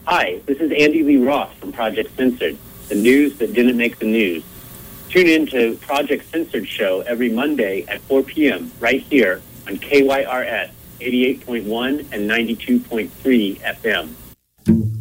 Hi, this is Andy Lee Roth from Project Censored, the news that didn't make the news. Tune in to Project Censored show every Monday at 4 p.m. right here on KYRS 88.1 and 92.3 FM.